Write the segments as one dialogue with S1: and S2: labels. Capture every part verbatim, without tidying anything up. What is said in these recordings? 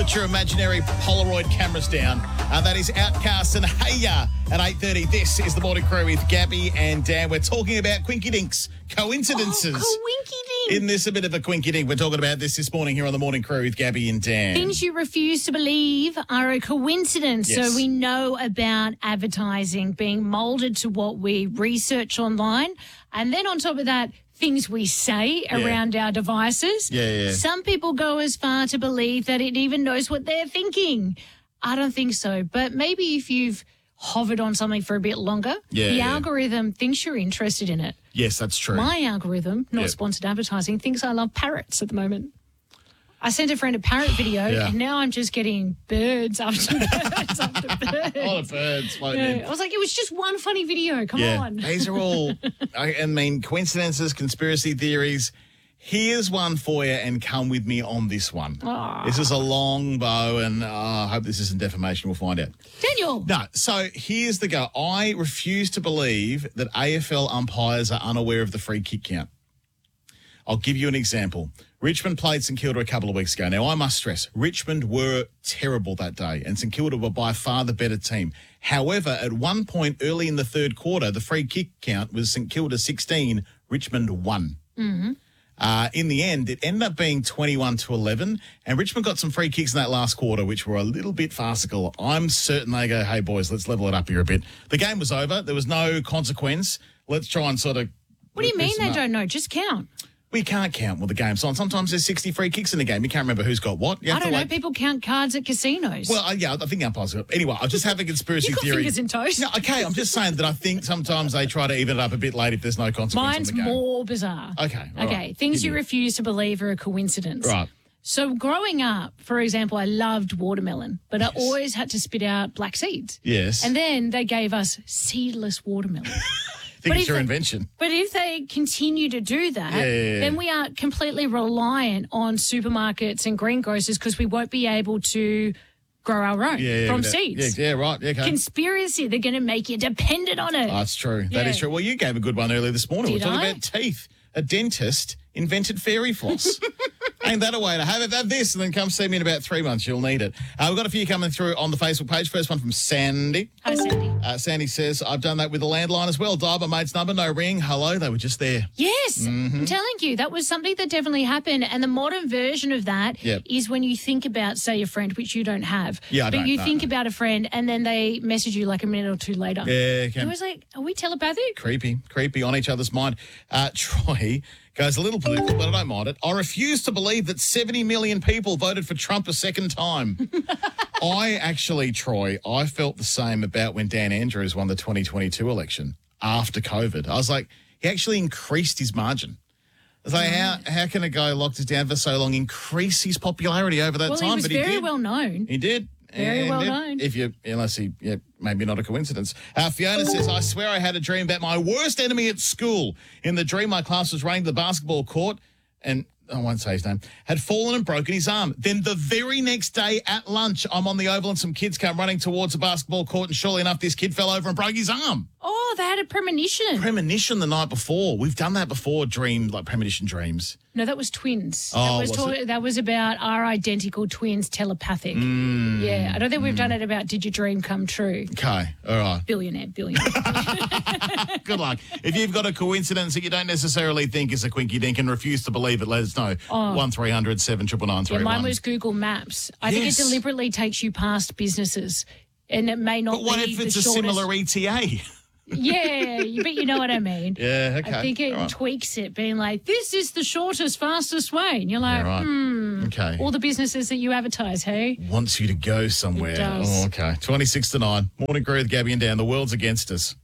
S1: Put your imaginary Polaroid cameras down. Uh, that is Outcast and Hey Ya at eight thirty. This is the Morning Crew with Gabby and Dan. We're talking about Quinky Dinks, coincidences.
S2: Oh, Coinky Dink.
S1: In this a bit of a Quinky Dink, we're talking about this this morning here on the Morning Crew with Gabby and Dan.
S2: Things you refuse to believe are a coincidence.
S1: Yes.
S2: So we know about advertising being moulded to what we research online. And then on top of that, things we say
S1: Yeah.
S2: around our devices.
S1: Yeah, yeah.
S2: Some people go as far to believe that it even knows what they're thinking. I don't think so. But maybe if you've hovered on something for a bit longer,
S1: Yeah,
S2: the
S1: yeah.
S2: algorithm thinks you're interested in it.
S1: Yes, that's true.
S2: My algorithm, not
S1: Yep.
S2: sponsored advertising, thinks I love parrots at the moment. I sent a friend a parrot video,
S1: Yeah.
S2: and now I'm just getting birds after birds after birds.
S1: A lot of birds floating
S2: Yeah,
S1: in.
S2: I was like, it was just one funny video. Come
S1: Yeah,
S2: on.
S1: these are all, I I mean, coincidences, conspiracy theories. Here's one for you, and come with me on this one.
S2: Aw.
S1: This is a long bow, and uh, I hope this isn't defamation. We'll find out.
S2: Daniel.
S1: No, so here's the go. I refuse to believe that A F L umpires are unaware of the free kick count. I'll give you an example. Richmond played St Kilda a couple of weeks ago. Now, I must stress, Richmond were terrible that day, and St Kilda were by far the better team. However, at one point early in the third quarter, the free kick count was St Kilda sixteen, Richmond one. Mm-hmm. Uh, in the end, it ended up being twenty-one to eleven, and Richmond got some free kicks in that last quarter, which were a little bit farcical. I'm certain they go, hey, boys, let's level it up here a bit. The game was over. There was no consequence. Let's try and sort of...
S2: What do you mean
S1: loosen
S2: they
S1: up.
S2: don't know? Just count.
S1: We can't count with the game's on. Sometimes there's sixty free kicks in the game. You can't remember who's got what. You
S2: I
S1: have
S2: don't
S1: to
S2: know.
S1: like,
S2: People count cards at casinos.
S1: Well, uh, yeah, I think umpires are. Anyway, I just have a conspiracy
S2: you got
S1: theory.
S2: fingers and toes.
S1: No, okay, I'm just saying that I think sometimes they try to even it up a bit late if there's no consequence
S2: Mine's
S1: on the game.
S2: more bizarre.
S1: Okay, all
S2: Okay.
S1: right.
S2: Things
S1: Give
S2: you
S1: me-
S2: refuse to believe are a coincidence.
S1: Right.
S2: So growing up, for example, I loved watermelon, but I always had to spit out black seeds.
S1: Yes.
S2: And then they gave us seedless watermelon.
S1: I think
S2: but
S1: it's
S2: if
S1: your
S2: they-
S1: invention.
S2: But if they continue to do that,
S1: Yeah, yeah, yeah.
S2: then we are completely reliant on supermarkets and greengrocers because we won't be able to grow our own
S1: Yeah, yeah,
S2: from
S1: with that-
S2: seeds.
S1: Yeah, yeah, right. Yeah, okay.
S2: Conspiracy, they're going to make you dependent on it.
S1: Oh, that's true. That
S2: Yeah.
S1: is true. Well, you gave a good one earlier this morning.
S2: Did
S1: We're talking
S2: I?
S1: about teeth. A dentist invented fairy floss. Ain't that a way to have it? Have this and then come see me in about three months. You'll need it. Uh, we've got a few coming through on the Facebook page. First one from Sandy.
S2: Hi, Sandy.
S1: Uh, Sandy says, I've done that with the landline as well. Dial my mate's number, no ring. Hello, they were just there.
S2: Yes,
S1: Mm-hmm.
S2: I'm telling you, that was something that definitely happened. And the modern version of that is
S1: Yep.
S2: when you think about, say, a friend, which you don't have.
S1: Yeah, I
S2: But
S1: don't,
S2: you
S1: no,
S2: think
S1: no.
S2: about a friend and then they message you like a minute or two later.
S1: Yeah, okay.
S2: I was like, are we telepathic?
S1: Creepy, creepy, on each other's mind. Uh, Troy goes a little political, but I don't mind it. I refuse to believe that seventy million people voted for Trump a second time. I actually, Troy, I felt the same about when Dan Andrews won the twenty twenty-two election after COVID. I was like, he actually increased his margin. I was like, how, how can a guy locked us down for so long increase his popularity over that
S2: Well,
S1: time?
S2: he was
S1: but
S2: very
S1: he did.
S2: well known.
S1: He did.
S2: Very
S1: And
S2: well
S1: it-
S2: known.
S1: If you, unless he, yeah, maybe not a coincidence. Uh, Fiona says, I swear I had a dream about my worst enemy at school. In the dream, my class was running to the basketball court and, I won't say his name, had fallen and broken his arm. Then the very next day at lunch, I'm on the oval and some kids come running towards the basketball court and surely enough, this kid fell over and broke his arm.
S2: Oh, they had a premonition.
S1: Premonition the night before. We've done that before, dream, like premonition dreams.
S2: No, that was twins.
S1: Oh,
S2: that was,
S1: was
S2: talk-
S1: it?
S2: that was about our identical twins telepathic.
S1: Mm.
S2: Yeah, I don't think we've done it about did your dream come true?
S1: Okay, all right.
S2: Billionaire, billionaire.
S1: Good luck. If you've got a coincidence that you don't necessarily think is a quinky dink and refuse to believe it, let us know. one three hundred seven nine nine three
S2: Yeah,
S1: one.
S2: mine was Google Maps. I think
S1: Yes.
S2: it deliberately takes you past businesses, and it may not
S1: But what
S2: be
S1: if
S2: the
S1: it's a
S2: shortest.
S1: similar E T A?
S2: Yeah, you- but you know what I mean.
S1: Yeah, okay.
S2: I think it
S1: All right.
S2: tweaks it, being like, this is the shortest, fastest way. And you're like,
S1: Yeah, right.
S2: hmm,
S1: Okay.
S2: all the businesses that you advertise, hey?
S1: Wants you to go somewhere.
S2: It does.
S1: Oh, okay. twenty-six to nine. Morning Crew with Gabby and Dan. The world's against us.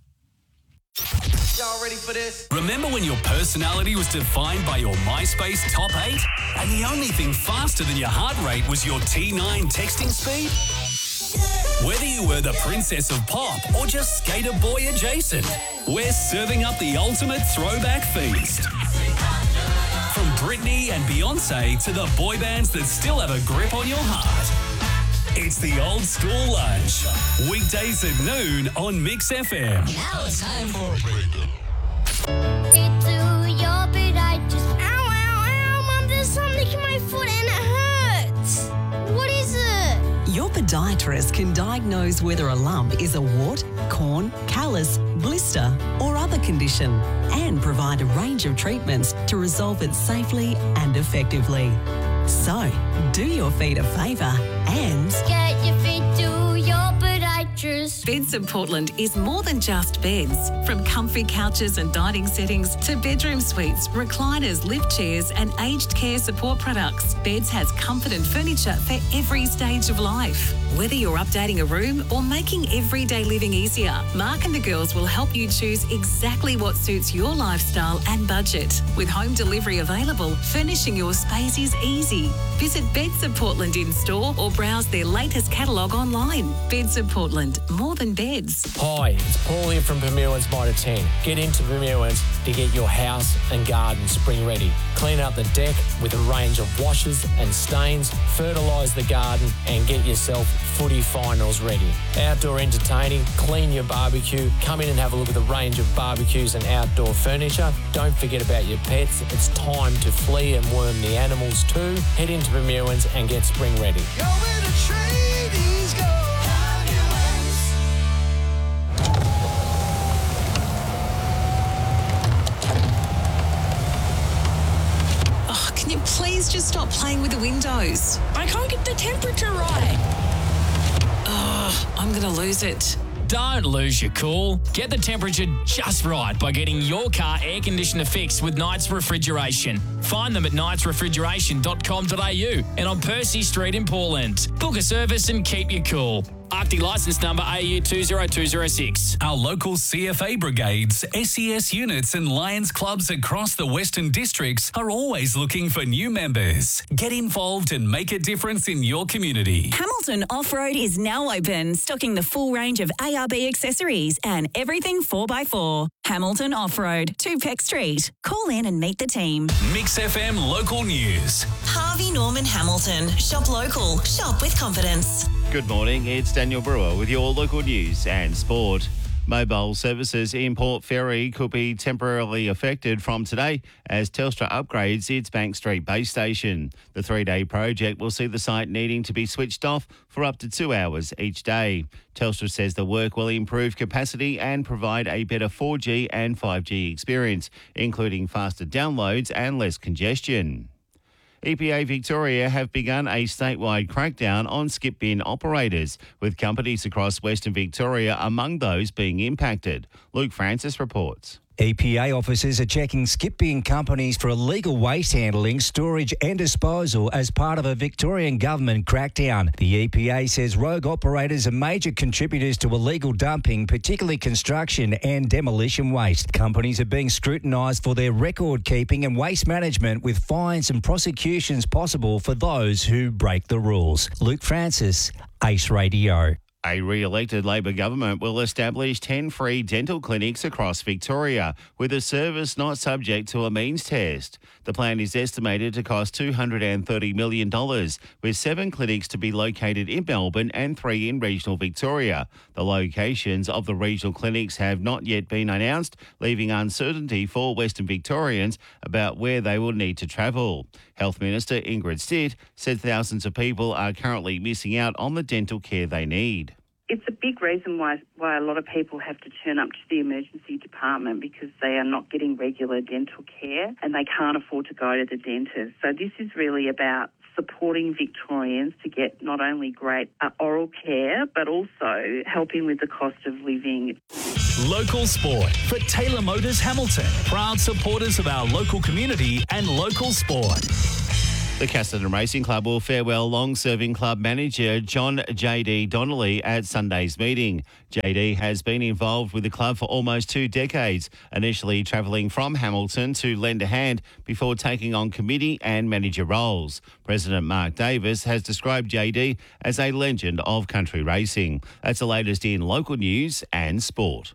S3: Y'all ready for this?
S4: Remember when your personality was defined by your MySpace top eight? And the only thing faster than your heart rate was your T nine texting speed? Whether you were the princess of pop or just skater boy adjacent, we're serving up the ultimate throwback feast. From Britney and Beyonce to the boy bands that still have a grip on your heart. It's the old school lunch. Weekdays at noon on Mix F M.
S5: Now it's time for Into your bed, I just ow, ow, ow, Mom, there's something in my foot and it hurts. What is it?
S6: podiatrist can diagnose whether a lump is a wart, corn, callus, blister or other condition and provide a range of treatments to resolve it safely and effectively. So, do your feet a favour and
S5: Get your feet to your podiatrist.
S6: Beds of Portland is more than just beds. From comfy couches and dining settings to bedroom suites, recliners, lift chairs and aged care support products, Beds has comfort and furniture for every stage of life. Whether you're updating a room or making everyday living easier, Mark and the girls will help you choose exactly what suits your lifestyle and budget. With home delivery available, furnishing your space is easy. Visit Beds of Portland in store or browse their latest catalogue online. Beds of Portland, more than beds.
S7: Hi, it's Paul here from Bermuans Mitre ten. Get into Bermuans to get your house and garden spring ready. Clean up the deck with a range of washes and stains, fertilise the garden and get yourself footy finals ready. Outdoor entertaining, clean your barbecue, come in and have a look at the range of barbecues and outdoor furniture. Don't forget about your pets. It's time to flea and worm the animals too. Head into Bermuans and get spring ready.
S3: Go where the tradies go.
S6: Oh, can you please just stop playing with the windows?
S8: I can't get the temperature right.
S6: Oh, I'm going to lose it.
S9: Don't lose your cool. Get the temperature just right by getting your car air conditioner fixed with Knights Refrigeration. Find them at knights refrigeration dot com dot a u and on Percy Street in Portland. Book a service and keep you cool. Arctic licence number A U two zero two zero six.
S4: Our local C F A brigades, S E S units and Lions clubs across the Western Districts are always looking for new members. Get involved and make a difference in your community.
S10: Hamilton Off-Road is now open, stocking the full range of A R B accessories and everything four by four. Hamilton Off-Road, two Peck Street. Call in and meet the team.
S4: Mix F M local news.
S10: Harvey Norman Hamilton. Shop local. Shop with confidence.
S11: Good morning, it's Daniel Brewer with your local news and sport. Mobile services in Port Fairy could be temporarily affected from today as Telstra upgrades its Bank Street base station. The three-day project will see the site needing to be switched off for up to two hours each day. Telstra says the work will improve capacity and provide a better four G and five G experience, including faster downloads and less congestion. E P A Victoria have begun a statewide crackdown on skip bin operators, with companies across Western Victoria among those being impacted. Luke Francis reports.
S12: E P A officers are checking skip bin companies for illegal waste handling, storage and disposal as part of a Victorian government crackdown. The E P A says rogue operators are major contributors to illegal dumping, particularly construction and demolition waste. Companies are being scrutinised for their record keeping and waste management, with fines and prosecutions possible for those who break the rules. Luke Francis, Ace Radio.
S11: A re-elected Labor government will establish ten free dental clinics across Victoria, with a service not subject to a means test. The plan is estimated to cost two hundred thirty million dollars, with seven clinics to be located in Melbourne and three in regional Victoria. The locations of the regional clinics have not yet been announced, leaving uncertainty for Western Victorians about where they will need to travel. Health Minister Ingrid Stitt said thousands of people are currently missing out on the dental care they need.
S13: It's a big reason why why a lot of people have to turn up to the emergency department, because they are not getting regular dental care and they can't afford to go to the dentist. So this is really about supporting Victorians to get not only great uh, oral care, but also helping with the cost of living.
S4: Local sport for Taylor Motors Hamilton. Proud supporters of our local community and local sport.
S11: The Casterton Racing Club will farewell long-serving club manager John J D Donnelly at Sunday's meeting. J D has been involved with the club for almost two decades, initially travelling from Hamilton to lend a hand before taking on committee and manager roles. President Mark Davis has described J D as a legend of country racing. That's the latest in local news and sport.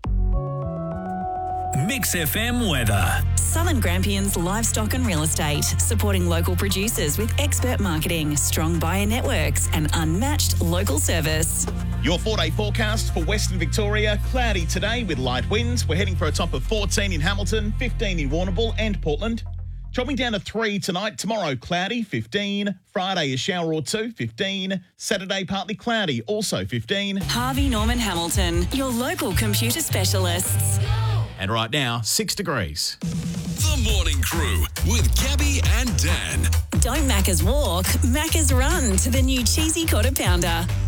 S4: Mix F M weather.
S10: Southern Grampians Livestock and Real Estate, supporting local producers with expert marketing, strong buyer networks and unmatched local service.
S1: Your four-day forecast for Western Victoria. Cloudy today with light winds. We're heading for a top of fourteen in Hamilton, fifteen in Warrnambool and Portland. Dropping down to three tonight. Tomorrow, cloudy, fifteen. Friday, a shower or two, fifteen. Saturday, partly cloudy, also fifteen.
S10: Harvey Norman Hamilton, your local computer specialists.
S1: And right now, six degrees.
S14: The Morning Crew with Gabby and Dan.
S10: Don't Macca's walk, Macca's run to the new cheesy quarter pounder.